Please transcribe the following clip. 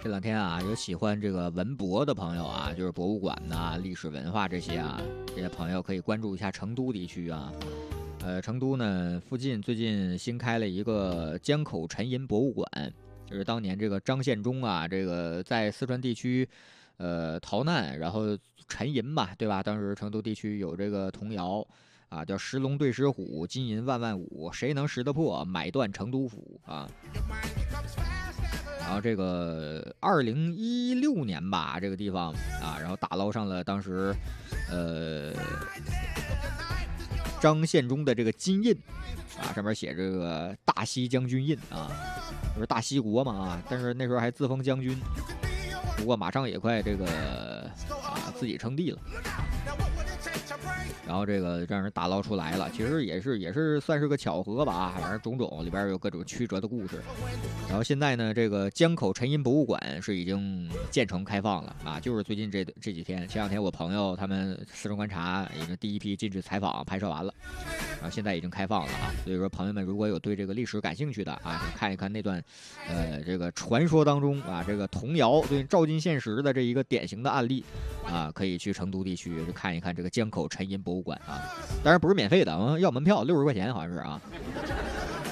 这两天啊，有喜欢这个文博的朋友啊，就是博物馆呐、历史文化这些啊，这些朋友可以关注一下成都地区啊。成都呢附近最近新开了一个江口沉银博物馆，就是当年这个张献忠啊，这个在四川地区，逃难，然后沉银嘛，对吧？当时成都地区有这个童谣啊，叫“石龙对石虎，金银万万五，谁能识得破，买断成都府”啊。然后这个2016年吧，这个地方啊，然后打捞上了当时，张献忠的这个金印啊，上面写这个大西将军印啊，就是大西国嘛啊，但是那时候还自封将军，不过马上也快这个自己称帝了。然后这个让人打捞出来了，其实也是算是个巧合吧，反正种种里边有各种曲折的故事。然后现在呢，这个江口沉银博物馆是已经建成开放了啊，就是最近这几天，前两天我朋友他们四川观察已经第一批进去采访拍摄完了，然后现在已经开放了啊。所以说朋友们如果有对这个历史感兴趣的啊，看一看那段这个传说当中啊，这个童谣对照进现实的这一个典型的案例啊，可以去成都地区去看一看这个江口沉银博物馆啊，当然不是免费的，要门票60块钱好像是啊。